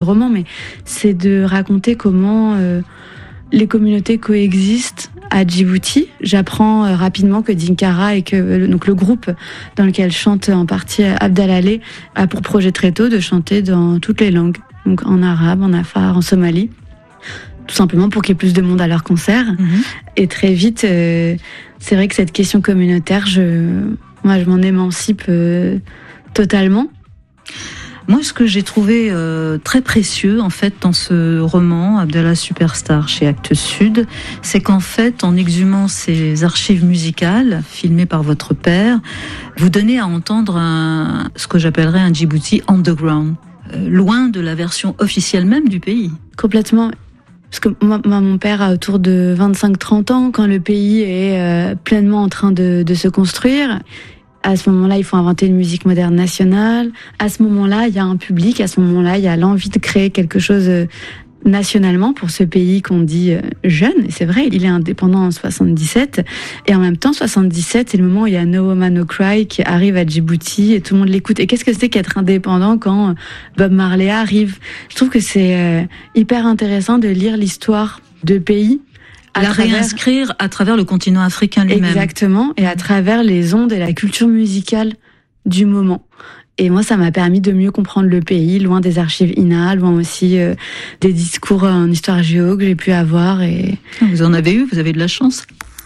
roman, mais c'est de raconter comment les communautés coexistent à Djibouti. J'apprends rapidement que Dinkara et que donc le groupe dans lequel chante en partie Abdalaleh a pour projet très tôt de chanter dans toutes les langues, donc en arabe, en afar, en somali, tout simplement pour qu'il y ait plus de monde à leur concert. Et très vite, c'est vrai que cette question communautaire, moi je m'en émancipe totalement. Moi, ce que j'ai trouvé très précieux, en fait, dans ce roman, Abdallah Superstar, chez Actes Sud, c'est qu'en fait, en exhumant ces archives musicales, filmées par votre père, vous donnez à entendre ce que j'appellerais un Djibouti underground, loin de la version officielle même du pays. Complètement. Parce que moi, mon père a autour de 25-30 ans, quand le pays est pleinement en train de se construire. À ce moment-là, il faut inventer une musique moderne nationale. À ce moment-là, il y a un public. À ce moment-là, il y a l'envie de créer quelque chose nationalement pour ce pays qu'on dit jeune. Et c'est vrai, il est indépendant en 77. Et en même temps, 77, c'est le moment où il y a No Woman No Cry qui arrive à Djibouti et tout le monde l'écoute. Et qu'est-ce que c'est qu'être indépendant quand Bob Marley arrive? Je trouve que c'est hyper intéressant de lire l'histoire de pays réinscrire à travers le continent africain lui-même. Exactement, et à travers les ondes et la culture musicale du moment. Et moi, ça m'a permis de mieux comprendre le pays, loin des archives INA, loin aussi des discours en histoire géo que j'ai pu avoir. Et vous en avez eu, vous avez de la chance.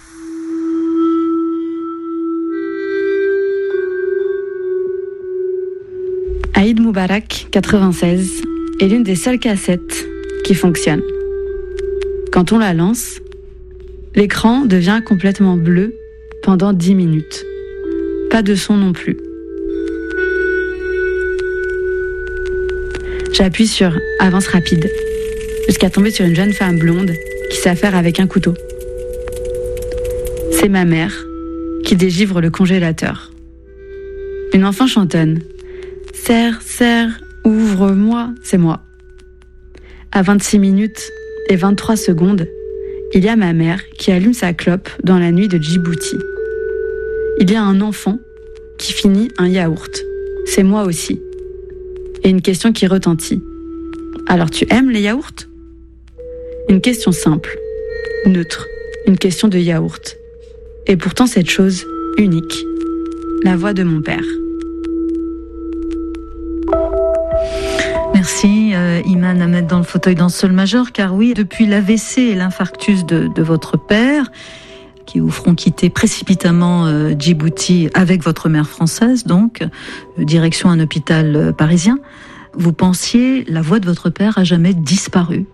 Aïd Moubarak, 96, est l'une des seules cassettes qui fonctionne. Quand on la lance, l'écran devient complètement bleu pendant 10 minutes. Pas de son non plus. J'appuie sur avance rapide, jusqu'à tomber sur une jeune femme blonde qui s'affaire avec un couteau. C'est ma mère qui dégivre le congélateur. Une enfant chantonne. Serre, serre, ouvre-moi, c'est moi. À 26 minutes et 23 secondes, il y a ma mère qui allume sa clope dans la nuit de Djibouti. Il y a un enfant qui finit un yaourt. C'est moi aussi. Et une question qui retentit. Alors tu aimes les yaourts ? Une question simple, neutre, une question de yaourt. Et pourtant cette chose unique, la voix de mon père. Merci Iman à mettre dans le fauteuil dans sol majeur, car oui, depuis l'AVC et l'infarctus de votre père, qui vous feront quitter précipitamment Djibouti avec votre mère française, donc, direction un hôpital parisien, vous pensiez la voix de votre père a jamais disparu.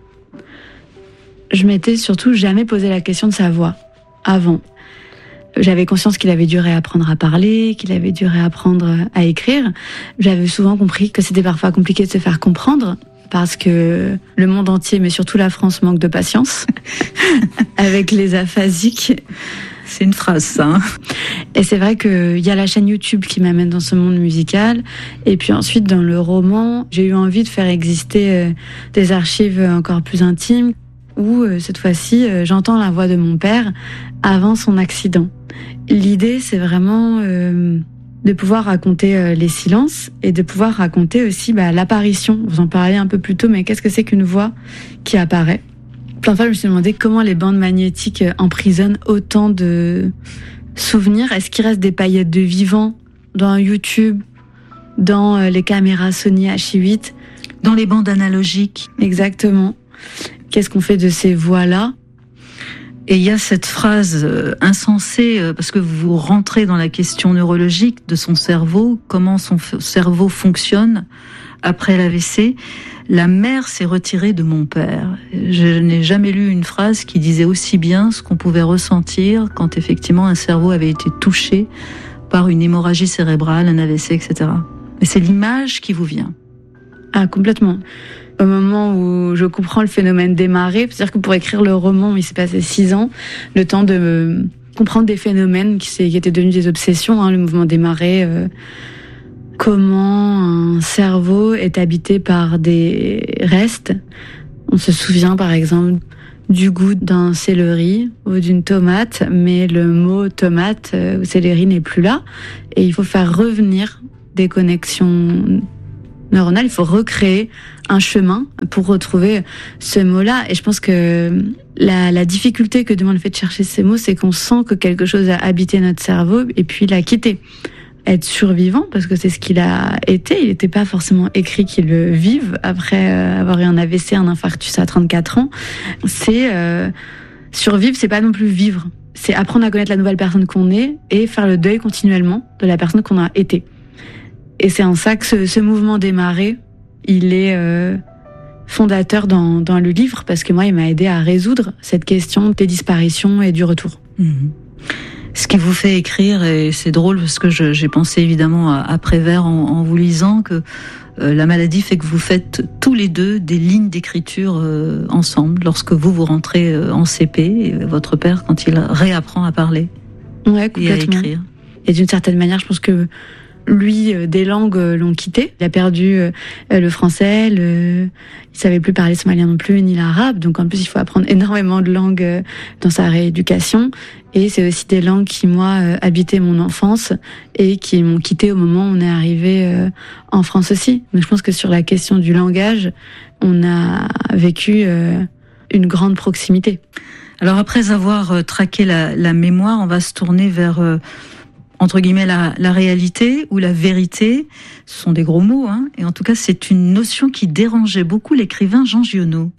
Je m'étais surtout jamais posé la question de sa voix, avant. J'avais conscience qu'il avait dû réapprendre à parler, qu'il avait dû réapprendre à écrire. J'avais souvent compris que c'était parfois compliqué de se faire comprendre, parce que le monde entier, mais surtout la France, manque de patience avec les aphasiques. C'est une phrase, ça. Hein. Et c'est vrai qu'il y a la chaîne YouTube qui m'amène dans ce monde musical. Et puis ensuite, dans le roman, j'ai eu envie de faire exister des archives encore plus intimes, où cette fois-ci, j'entends la voix de mon père avant son accident. L'idée, c'est vraiment de pouvoir raconter les silences et de pouvoir raconter aussi l'apparition. Vous en parliez un peu plus tôt, mais qu'est-ce que c'est qu'une voix qui apparaît ? Plein de fois, je me suis demandé comment les bandes magnétiques emprisonnent autant de souvenirs. Est-ce qu'il reste des paillettes de vivant dans YouTube, dans les caméras Sony Hi8 ? Dans les bandes analogiques. Exactement. Qu'est-ce qu'on fait de ces voix-là ? Et il y a cette phrase insensée, parce que vous rentrez dans la question neurologique de son cerveau, comment son cerveau fonctionne après l'AVC. La mère s'est retirée de mon père. Je n'ai jamais lu une phrase qui disait aussi bien ce qu'on pouvait ressentir quand effectivement un cerveau avait été touché par une hémorragie cérébrale, un AVC, etc. Mais c'est l'image qui vous vient. Ah, complètement. Au moment où je comprends le phénomène des marées, c'est-à-dire que pour écrire le roman, il s'est passé 6 ans, le temps de comprendre des phénomènes qui étaient devenus des obsessions, le mouvement des marées, comment un cerveau est habité par des restes. On se souvient par exemple du goût d'un céleri ou d'une tomate, mais le mot tomate ou céleri n'est plus là, et il faut faire revenir des connexions neuronal, il faut recréer un chemin pour retrouver ce mot-là. Et je pense que la difficulté que demande le fait de chercher ces mots, c'est qu'on sent que quelque chose a habité notre cerveau et puis l'a quitté. Être survivant, parce que c'est ce qu'il a été. Il n'était pas forcément écrit qu'il le vive après avoir eu un AVC, un infarctus à 34 ans. C'est survivre, c'est pas non plus vivre. C'est apprendre à connaître la nouvelle personne qu'on est et faire le deuil continuellement de la personne qu'on a été. Et c'est en ça que ce mouvement démarré, il est fondateur dans le livre, parce que moi, il m'a aidé à résoudre cette question des disparitions et du retour. Ce qui vous fait écrire, et c'est drôle parce que j'ai pensé évidemment à Prévert en vous lisant, que la maladie fait que vous faites tous les deux des lignes d'écriture ensemble lorsque vous rentrez en CP, et votre père quand il réapprend à parler et à écrire. Et d'une certaine manière, je pense que lui, des langues l'ont quitté. Il a perdu le français, il savait plus parler somalien non plus, ni l'arabe. Donc en plus, il faut apprendre énormément de langues dans sa rééducation. Et c'est aussi des langues qui, moi, habitaient mon enfance et qui m'ont quitté au moment où on est arrivé en France aussi. Donc je pense que sur la question du langage, on a vécu une grande proximité. Alors après avoir traqué la mémoire, on va se tourner vers... entre guillemets, la réalité ou la vérité. Ce sont des gros mots, hein. Et en tout cas, c'est une notion qui dérangeait beaucoup l'écrivain Jean Giono.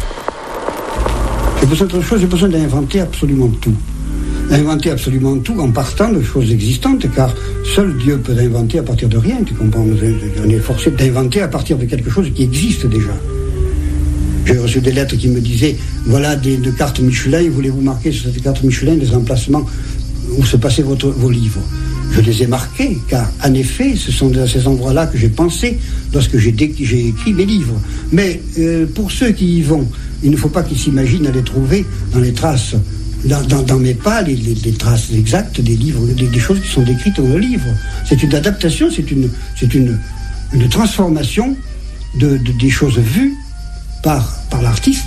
J'ai besoin d'autre chose, j'ai besoin d'inventer absolument tout. Inventer absolument tout en partant de choses existantes, car seul Dieu peut inventer à partir de rien, tu comprends? On est forcé d'inventer à partir de quelque chose qui existe déjà. J'ai reçu des lettres qui me disaient, voilà des cartes Michelin, voulez-vous marquer sur cette carte Michelin des emplacements où se passaient vos livres? Je les ai marqués, car en effet, ce sont à ces endroits-là que j'ai pensé lorsque j'ai écrit mes livres. Mais pour ceux qui y vont, il ne faut pas qu'ils s'imaginent à les trouver dans les traces, dans mes pas, les traces exactes des livres, des choses qui sont décrites dans le livre. C'est une adaptation, c'est une transformation des choses vues par l'artiste.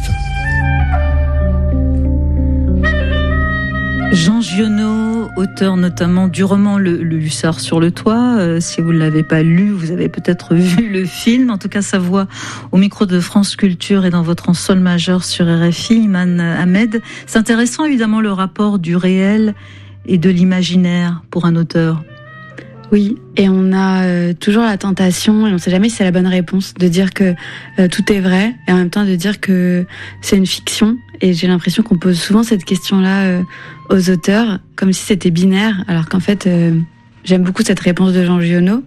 Jean Giono, auteur notamment du roman Le Hussard sur le toit. Si vous ne l'avez pas lu, vous avez peut-être vu le film. En tout cas, sa voix au micro de France Culture et dans votre en sol majeur sur RFI, Iman Ahmed. C'est intéressant évidemment le rapport du réel et de l'imaginaire pour un auteur. Oui, et on a toujours la tentation, et on ne sait jamais si c'est la bonne réponse, de dire que tout est vrai, et en même temps de dire que c'est une fiction. Et j'ai l'impression qu'on pose souvent cette question-là aux auteurs, comme si c'était binaire, alors qu'en fait, j'aime beaucoup cette réponse de Jean Giono.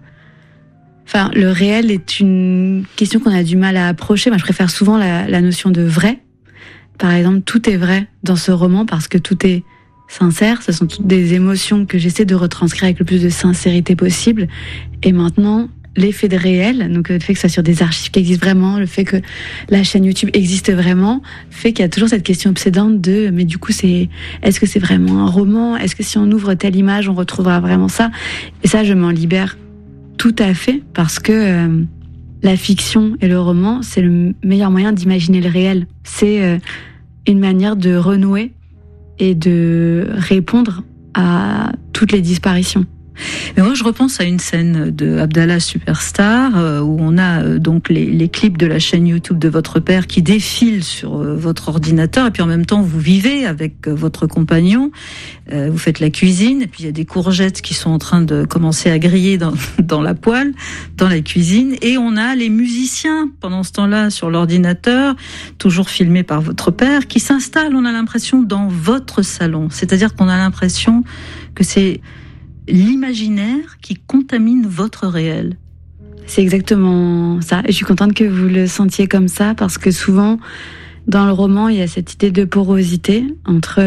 Enfin, le réel est une question qu'on a du mal à approcher. Moi, je préfère souvent la notion de vrai. Par exemple, tout est vrai dans ce roman parce que tout est sincère. Ce sont toutes des émotions que j'essaie de retranscrire avec le plus de sincérité possible. Et maintenant, l'effet de réel, donc le fait que ce soit sur des archives qui existent vraiment, le fait que la chaîne YouTube existe vraiment, fait qu'il y a toujours cette question obsédante de mais du coup est-ce que c'est vraiment un roman? Est-ce que si on ouvre telle image, on retrouvera vraiment ça? Et ça, je m'en libère tout à fait parce que la fiction et le roman, c'est le meilleur moyen d'imaginer le réel. C'est une manière de renouer et de répondre à toutes les disparitions. Mais moi, je repense à une scène de Abdallah Superstar où on a donc les clips de la chaîne YouTube de votre père qui défilent sur votre ordinateur et puis en même temps vous vivez avec votre compagnon, vous faites la cuisine et puis il y a des courgettes qui sont en train de commencer à griller dans la poêle, dans la cuisine, et on a les musiciens pendant ce temps-là sur l'ordinateur, toujours filmés par votre père, qui s'installent, on a l'impression, dans votre salon. C'est-à-dire qu'on a l'impression que c'est l'imaginaire qui contamine votre réel. C'est exactement ça. Et je suis contente que vous le sentiez comme ça, parce que souvent, dans le roman, il y a cette idée de porosité entre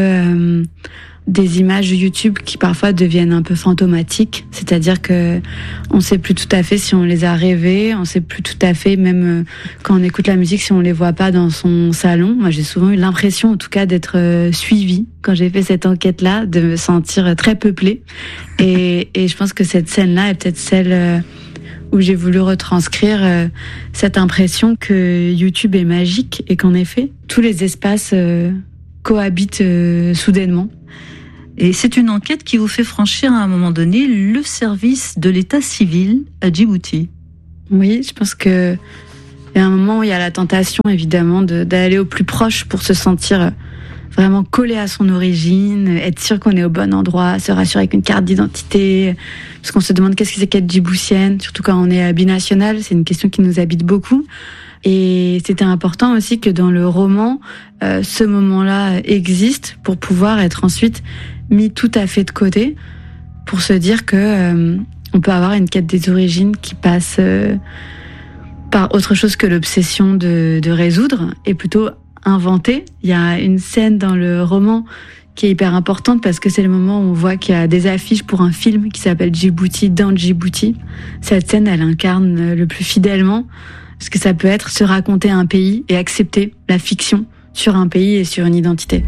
des images YouTube qui parfois deviennent un peu fantomatiques. C'est-à-dire que on sait plus tout à fait si on les a rêvées, on sait plus tout à fait, même quand on écoute la musique, si on les voit pas dans son salon. Moi, j'ai souvent eu l'impression, en tout cas, d'être suivie quand j'ai fait cette enquête-là, de me sentir très peuplée. Et je pense que cette scène-là est peut-être celle où j'ai voulu retranscrire cette impression que YouTube est magique et qu'en effet, tous les espaces cohabitent soudainement. Et c'est une enquête qui vous fait franchir à un moment donné le service de l'état civil à Djibouti. Oui, je pense que il y a un moment où il y a la tentation, évidemment, d'aller au plus proche pour se sentir vraiment collé à son origine, être sûr qu'on est au bon endroit, se rassurer avec une carte d'identité, parce qu'on se demande qu'est-ce que c'est qu'être djiboutienne, surtout quand on est binational, c'est une question qui nous habite beaucoup. Et c'était important aussi que dans le roman, ce moment-là existe pour pouvoir être ensuite mis tout à fait de côté, pour se dire que on peut avoir une quête des origines qui passe par autre chose que l'obsession de résoudre, et plutôt inventer. Il y a une scène dans le roman qui est hyper importante parce que c'est le moment où on voit qu'il y a des affiches pour un film qui s'appelle Djibouti dans Djibouti. Cette scène, elle incarne le plus fidèlement ce que ça peut être se raconter un pays et accepter la fiction sur un pays et sur une identité.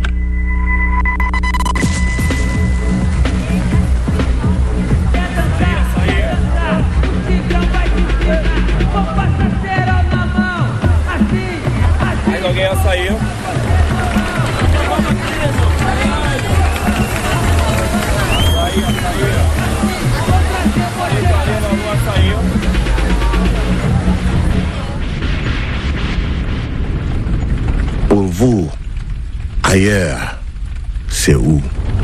Pour vous, ailleurs, c'est où?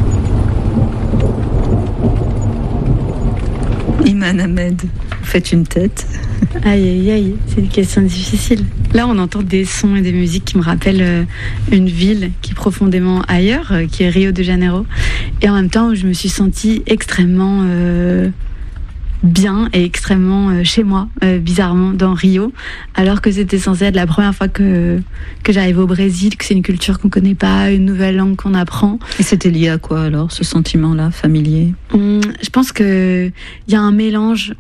Iman Ahmed, vous faites une tête. Aïe, aïe, aïe, c'est une question difficile. Là, on entend des sons et des musiques qui me rappellent une ville qui est profondément ailleurs, qui est Rio de Janeiro. Et en même temps, où je me suis sentie extrêmement bien et extrêmement chez moi, bizarrement, dans Rio, alors que c'était censé être la première fois que j'arrive au Brésil, que c'est une culture qu'on connaît pas, une nouvelle langue qu'on apprend. Et c'était lié à quoi alors, ce sentiment-là, familier? Je pense que il y a un mélange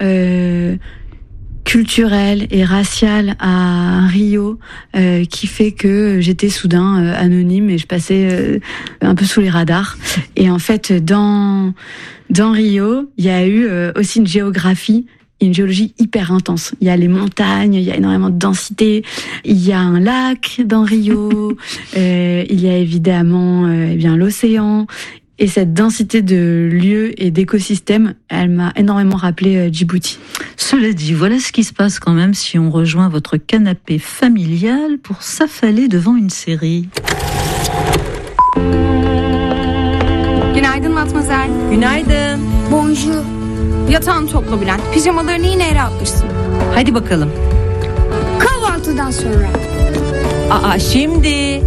culturel et racial à Rio qui fait que j'étais soudain anonyme et je passais un peu sous les radars. Et en fait, dans Rio, il y a eu aussi une géographie, une géologie hyper intense. Il y a les montagnes, il y a énormément de densité, il y a un lac dans Rio, il y a évidemment l'océan. Et cette densité de lieux et d'écosystèmes, elle m'a énormément rappelé Djibouti. Cela dit, voilà ce qui se passe quand même si on rejoint votre canapé familial pour s'affaler devant une série. Günaydın Matmazel. Günaydın. Bonjour. Yatağını topla Bülent. Pijamalarını yine yere atmışsın. Hadi bakalım. Kahvaltıdan sonra. Aa şimdi.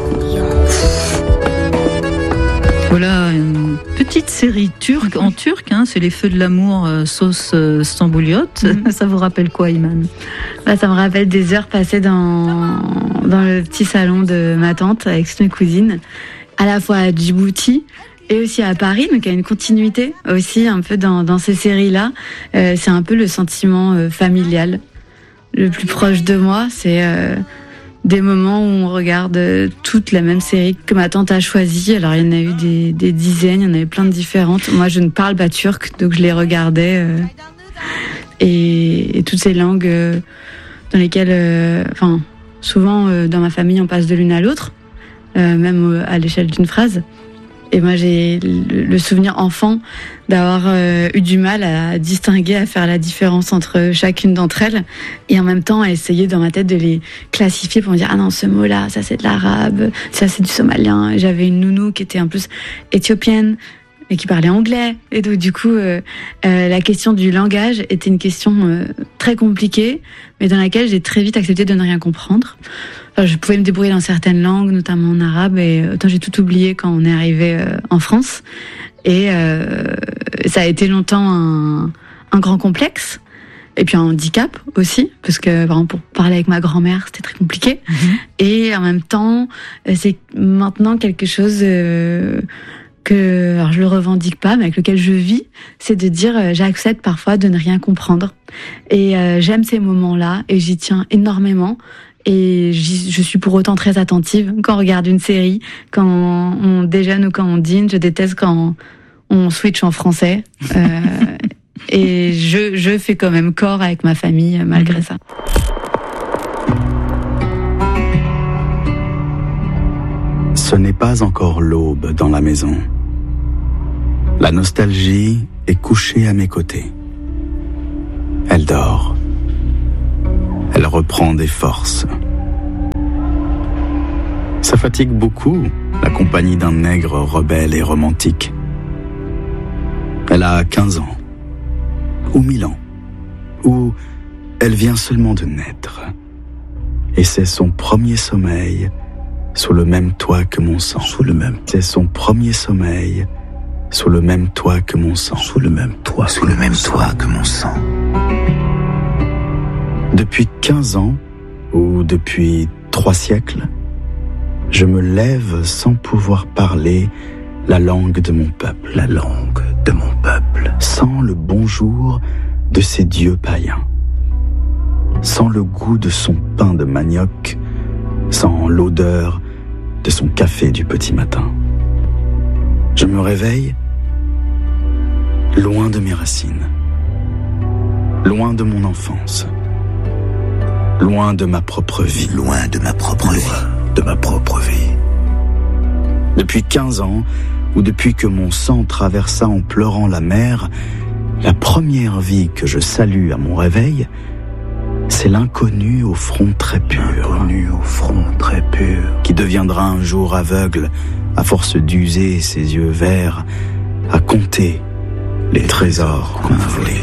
Voilà, une petite série turque, en turc, hein, c'est les Feux de l'amour sauce stambouliote. Ça vous rappelle quoi, Iman? Ça me rappelle des heures passées dans le petit salon de ma tante avec toutes mes cousines, à la fois à Djibouti et aussi à Paris, donc il y a une continuité aussi un peu dans ces séries-là. C'est un peu le sentiment familial. Le plus proche de moi, c'est des moments où on regarde toute la même série que ma tante a choisie. Alors il y en a eu des dizaines, il y en avait plein de différentes. Moi je ne parle pas turc, donc je les regardais. Et toutes ces langues dans lesquelles, souvent dans ma famille on passe de l'une à l'autre, même à l'échelle d'une phrase. Et moi, j'ai le souvenir enfant d'avoir eu du mal à distinguer, à faire la différence entre chacune d'entre elles. Et en même temps, à essayer dans ma tête de les classifier pour me dire « Ah non, ce mot-là, ça c'est de l'arabe, ça c'est du somalien. » J'avais une nounou qui était en plus éthiopienne et qui parlait anglais. Et donc, du coup, la question du langage était une question très compliquée, mais dans laquelle j'ai très vite accepté de ne rien comprendre. Je pouvais me débrouiller dans certaines langues, notamment en arabe, et autant j'ai tout oublié quand on est arrivé en France. Et ça a été longtemps un grand complexe, et puis un handicap aussi, parce que par exemple, pour parler avec ma grand-mère, c'était très compliqué. Et en même temps, c'est maintenant quelque chose alors je le revendique pas, mais avec lequel je vis, c'est de dire j'accepte parfois de ne rien comprendre. Et j'aime ces moments-là, et j'y tiens énormément. Et je suis pour autant très attentive quand on regarde une série, quand on déjeune ou quand on dîne. Je déteste quand on switch en français. Et je fais quand même corps avec ma famille malgré ça. Ce n'est pas encore l'aube dans la maison. La nostalgie est couchée à mes côtés. Elle dort. reprend des forces. Ça fatigue beaucoup, la compagnie d'un nègre rebelle et romantique. Elle a 15 ans, ou 1000 ans, ou elle vient seulement de naître. Et c'est son premier sommeil sous le même toit que mon sang. C'est son premier sommeil sous le même toit que mon sang. Sous le même toit que mon sang. Depuis 15 ans, ou depuis 3 siècles, je me lève sans pouvoir parler la langue de mon peuple. La langue de mon peuple. Sans le bonjour de ces dieux païens. Sans le goût de son pain de manioc. Sans l'odeur de son café du petit matin. Je me réveille loin de mes racines. Loin de mon enfance. Loin de ma propre vie. Loin de ma propre vie. Depuis 15 ans, ou depuis que mon sang traversa en pleurant la mer, la première vie que je salue à mon réveil, c'est l'inconnu au front très pur. Qui deviendra un jour aveugle, à force d'user ses yeux verts, à compter les trésors qu'on a volés.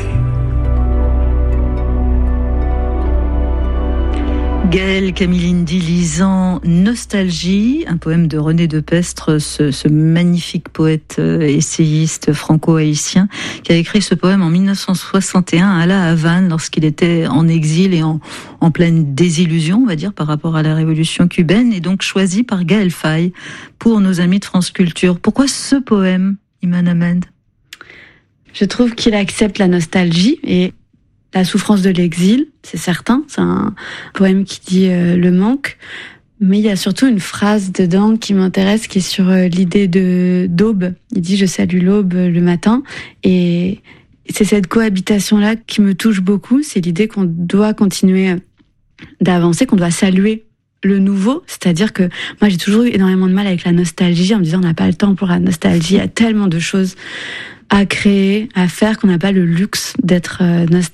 Gaël Camilindi lisant Nostalgie, un poème de René Depestre, ce magnifique poète essayiste franco-haïtien qui a écrit ce poème en 1961 à La Havane lorsqu'il était en exil et en pleine désillusion, on va dire, par rapport à la révolution cubaine, et donc choisi par Gaël Faye pour nos amis de France Culture. Pourquoi ce poème, Iman Ahmed ? Je trouve qu'il accepte la nostalgie et la souffrance de l'exil, c'est certain. C'est un poème qui dit le manque. Mais il y a surtout une phrase dedans qui m'intéresse, qui est sur l'idée d'aube. Il dit « Je salue l'aube le matin ». Et c'est cette cohabitation-là qui me touche beaucoup. C'est l'idée qu'on doit continuer d'avancer, qu'on doit saluer le nouveau. C'est-à-dire que moi, j'ai toujours eu énormément de mal avec la nostalgie, en me disant « On n'a pas le temps pour la nostalgie, il y a tellement de choses à créer, à faire, qu'on n'a pas le luxe d'être nostalgique. »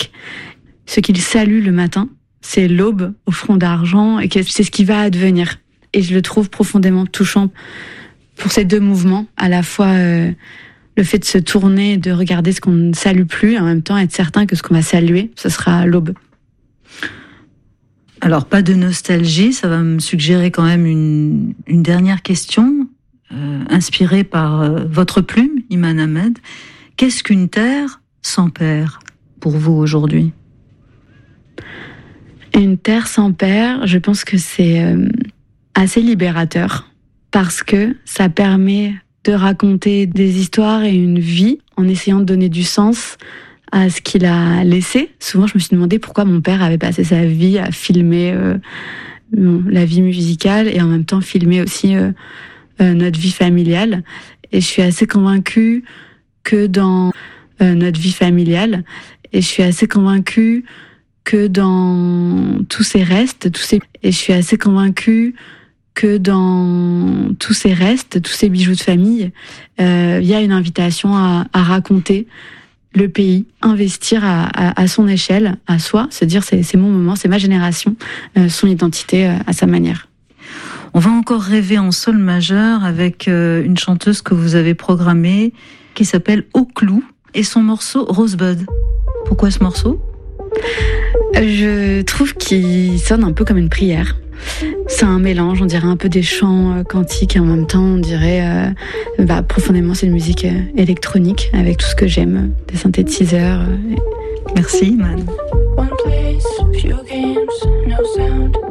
Ce qu'il salue le matin, c'est l'aube au front d'argent, et que c'est ce qui va advenir. Et je le trouve profondément touchant pour ces deux mouvements, à la fois le fait de se tourner, de regarder ce qu'on ne salue plus, et en même temps être certain que ce qu'on va saluer, ce sera l'aube. Alors, pas de nostalgie, ça va me suggérer quand même une dernière question, inspirée par votre plume, Iman Ahmed. Qu'est-ce qu'une terre sans père pour vous aujourd'hui ? Une terre sans père, je pense que c'est assez libérateur, parce que ça permet de raconter des histoires et une vie en essayant de donner du sens à ce qu'il a laissé. Souvent, je me suis demandé pourquoi mon père avait passé sa vie à filmer la vie musicale et en même temps filmer aussi notre vie familiale. Et je suis assez convaincue que dans notre vie familiale, et je suis assez convaincue que dans tous ces restes, et je suis assez convaincue que dans tous ces restes, tous ces bijoux de famille, il y a une invitation à raconter le pays, investir à son échelle, à soi, se dire c'est mon moment, c'est ma génération, son identité à sa manière. On va encore rêver en sol majeur avec une chanteuse que vous avez programmée qui s'appelle Au Clou et son morceau Rosebud. Pourquoi ce morceau ? Je trouve qu'il sonne un peu comme une prière. C'est un mélange, on dirait un peu des chants cantiques et en même temps on dirait profondément c'est une musique électronique avec tout ce que j'aime, des synthétiseurs. Merci, Iman. One place, few games, no sound.